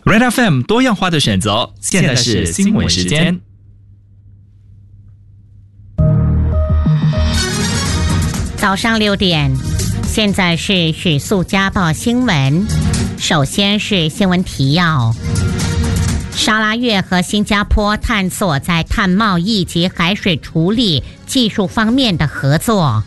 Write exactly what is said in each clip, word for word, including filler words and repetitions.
Red F M 多样化的选择，现在是新闻时间。 早上六点，现在是许素家报新闻。首先是新闻提要：沙拉越和新加坡探索在碳贸易及海水处理技术方面的合作。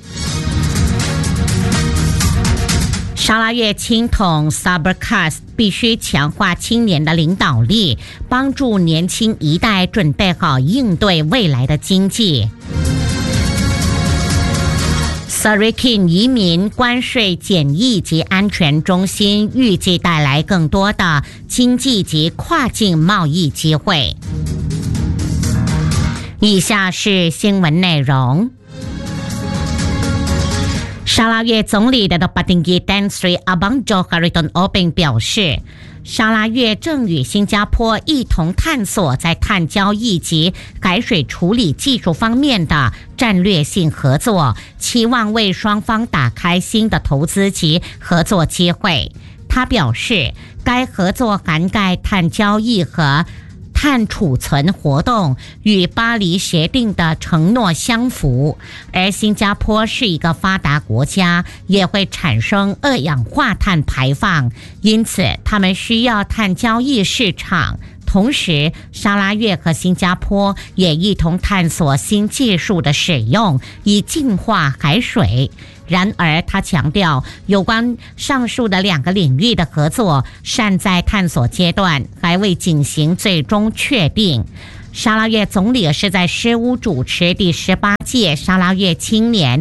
沙拉越青统 Sabercas 必须强化青年的领导力，帮助年轻一代准备好应对未来的经济。Sarikin 移民关税检疫及安全中心预计带来更多的经济及跨境贸易机会。以下是新闻内容。沙拉越总理的 Patinggi Tan Sri Abang Johariton Obeng 表示，沙拉越正与新加坡一同探索在碳交易及海水处理技术方面的战略性合作，期望为双方打开新的投资及合作机会。他表示，该合作涵盖碳交易和碳储存活动，与巴黎协定的承诺相符，而新加坡是一个发达国家，也会产生二氧化碳排放，因此他们需要碳交易市场。同时，沙拉越和新加坡也一同探索新技术的使用，以净化海水。然而，他强调，有关上述的两个领域的合作尚在探索阶段，还未进行最终确定。沙拉越总理是在诗屋主持第十八届沙拉越青年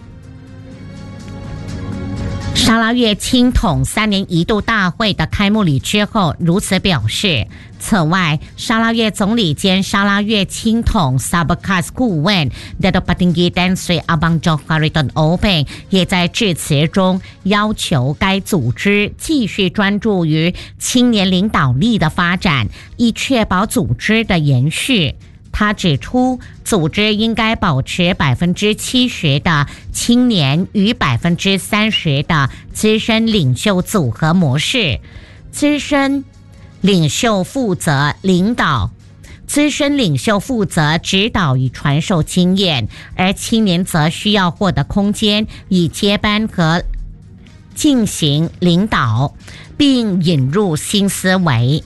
沙拉越青统三年一度大会的开幕礼之后如此表示。此外，沙拉越总理兼沙拉越青统 Sabercas 顾问 Dato' Patinggi Tan Sri Abang Johariton Obeng 也在致辞中要求该组织继续专注于青年领导力的发展，以确保组织的延续。他指出，组织应该保持百分之七十的青年与百分之三十的资深领袖组合模式。资深领袖负责领导，资深领袖负责指导与传授经验，而青年则需要获得空间，以接班和进行领导，并引入新思维。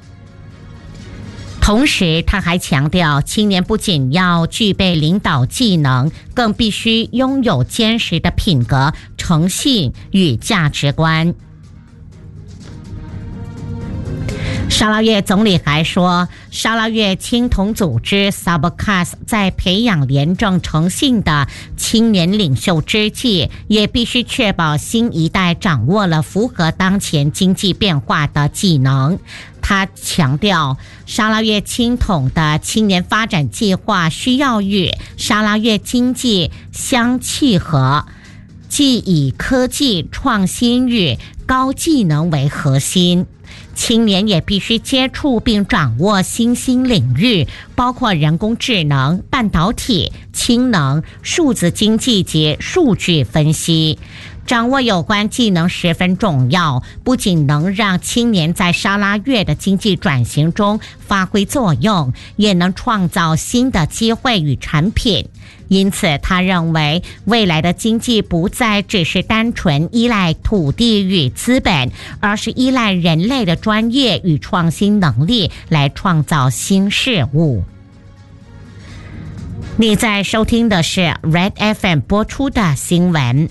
同时，他还强调，青年不仅要具备领导技能，更必须拥有坚实的品格、诚信与价值观。沙拉越总理还说，沙拉越青统组织 Sabercas 在培养廉政诚信的青年领袖之际，也必须确保新一代掌握了符合当前经济变化的技能。他强调，沙拉越青统的青年发展计划需要与沙拉越经济相契合，即以科技创新与高技能为核心。青年也必须接触并掌握新兴领域，包括人工智能、半导体、氢能、数字经济及数据分析。掌握有关技能十分重要，不仅能让青年在沙拉越的经济转型中发挥作用，也能创造新的机会与产品。因此，他认为未来的经济不再只是单纯依赖土地与资本，而是依赖人类的专业与创新能力来创造新事物。你在收听的是 Red F M 播出的新闻。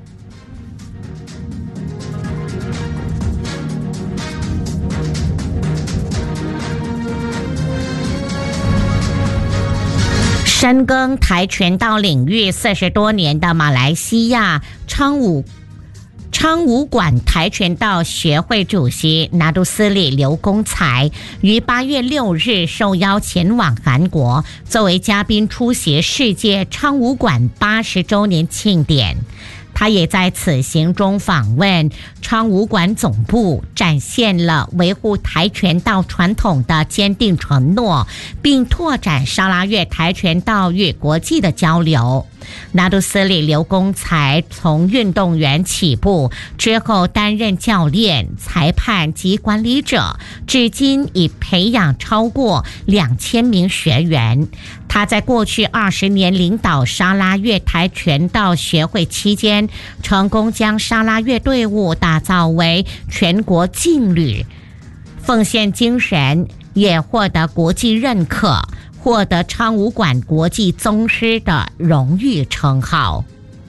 深耕跆拳道领域四十多年的马来西亚昌武昌武馆跆拳道学会主席拿督斯里刘公才于八月六日受邀前往韩国，作为嘉宾出席世界昌武馆八十周年庆典。 他也在此行中访问昌武馆总部，展现了维护跆拳道传统的坚定承诺，并拓展沙拉越跆拳道与国际的交流。拿督斯里刘公才从运动员起步，之后担任教练、裁判及管理者，至今已培养超过两千名学员。他在过去二十年领导沙拉越跆拳道协会期间，成功将沙拉越队伍打造为全国劲旅，奉献精神也获得国际认可，获得昌武馆国际宗师的荣誉称号。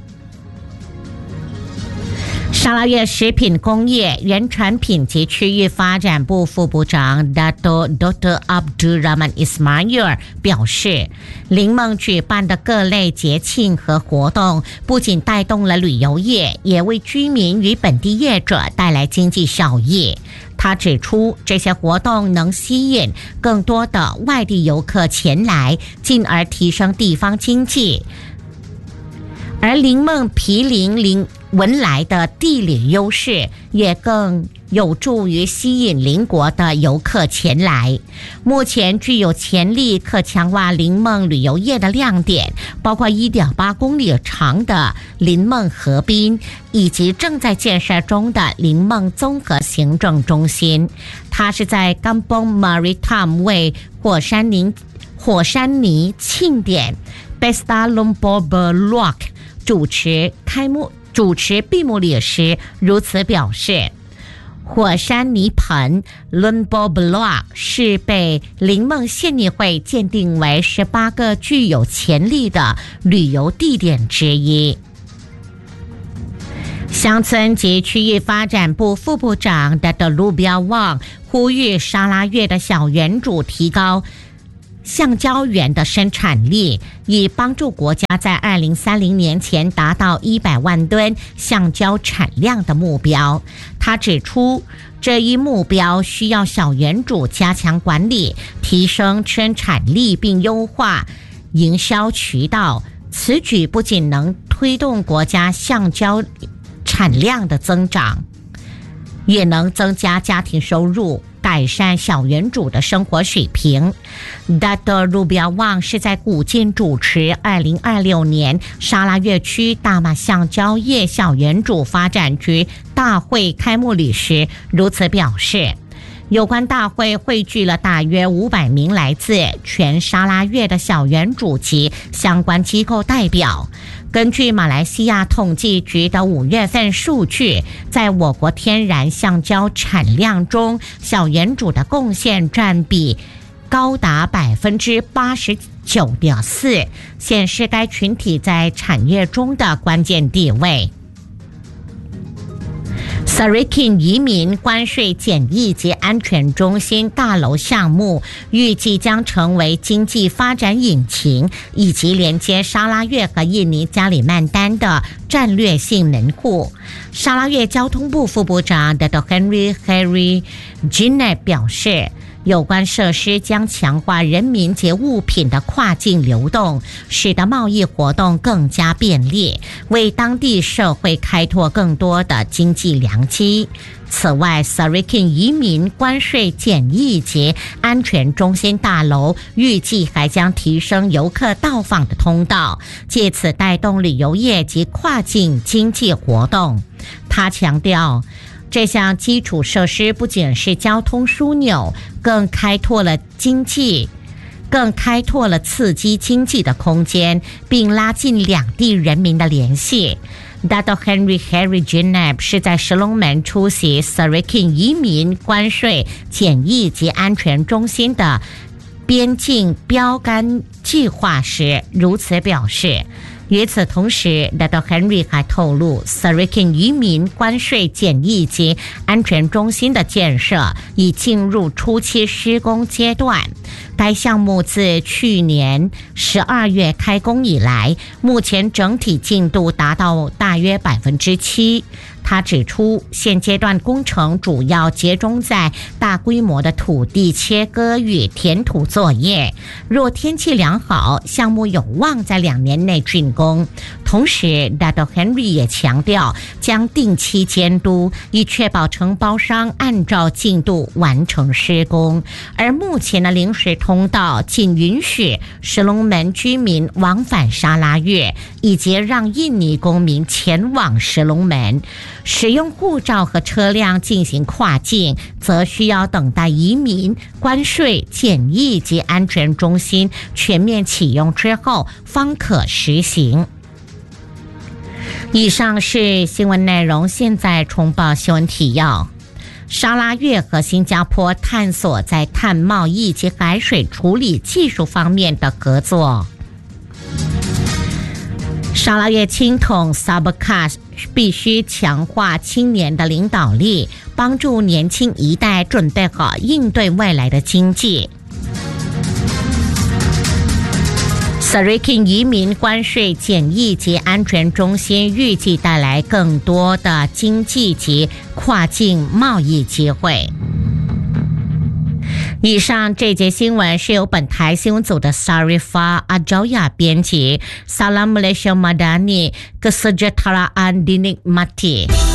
沙拉越食品工业原产品及区域发展部副部长 Dato Doktor Abdul Rahman Ismail 表示，林梦举办的各类节庆和活动不仅带动了旅游业，也为居民与本地业者带来经济效益。他指出，这些活动能吸引更多的外地游客前来，进而提升地方经济。而林梦毗邻林文莱的地理优势，也更有助于吸引邻国的游客前来。目前具有潜力可强化林梦旅游业的亮点，包括 一点八公里长的林梦河滨，以及正在建设中的林梦综合行政中心。它是在 Kampung Maritime 为火山泥火山泥庆典 Pesta Lombok Berluak 主持开幕主持闭幕礼时如此表示，火山泥盆 Lombok Berluak 是被林梦县议会鉴定为十八个具有潜力的旅游地点之一。乡村及区域发展部副部长 Dato Lubiah Wang 呼吁沙拉越的小园主提高橡胶园的生产力，以帮助国家在二零三零年前达到一百万吨橡胶产量的目标。他指出，这一目标需要小园主加强管理，提升生产力并优化营销渠道。此举不仅能推动国家橡胶产量的增长，也能增加家庭收入，改善小园主的生活水平。Dato Lubiah Wang 是在古晋主持二零二六年沙拉越区大马橡胶业小园主发展局大会开幕礼时如此表示。有关大会汇聚了大约五百名来自全沙拉越的小园主及相关机构代表。根据马来西亚统计局的五月份数据，在我国天然橡胶产量中，小园主的贡献占比高达百分之八十九点四，显示该群体在产业中的关键地位。Sarikin 移民关税检疫及安全中心大楼项目预计将成为经济发展引擎，以及连接沙拉越和印尼加里曼丹的战略性门户。沙拉越交通部副部长 Dato Henry Harry Jineb 表示，有关设施将强化人民及物品的跨境流动，使得贸易活动更加便利，为当地社会开拓更多的经济良机。此外 Sarikin 移民关税检疫及安全中心大楼预计还将提升游客到访的通道，借此带动旅游业及跨境经济活动。他强调，这项基础设施不仅是交通枢纽，更开拓了经济，更开拓了刺激经济的空间，并拉近两地人民的联系。Dato Henry Harry Jineb 是在石龙门出席 Sarikin 移民关税检疫及安全中心的边境标杆计划时如此表示。与此同时 Dato Henry 还透露 Sarikin 移民关税检疫及安全中心的建设已进入初期施工阶段。该项目自去年十二月开工以来，目前整体进度达到大约百分之七。他指出，现阶段工程主要集中在大规模的土地切割与填土作业。若天气良好，项目有望在两年内竣工。 同时 Dato Henry 也强调将定期监督，以确保承包商按照进度完成施工。而目前的临时通道仅允许石龙门居民往返沙拉越，以及让印尼公民前往石龙门。使用护照和车辆进行跨境，则需要等待移民、关税、检疫及安全中心全面启用之后方可实行。以上是新闻内容，现在重报新闻提要。沙拉越和新加坡探索在碳贸易及海水处理技术方面的合作。沙拉越青统 Sabercas 必须强化青年的领导力，帮助年轻一代准备好应对未来的经济。Sarikin 移民关税检疫及安全中心预计带来更多的经济及跨境贸易机会。以上这节新闻是由本台新闻组的 Sarifah Ajoya 编辑 Salam Malaysia Madani Kesejahteraan Dinikmati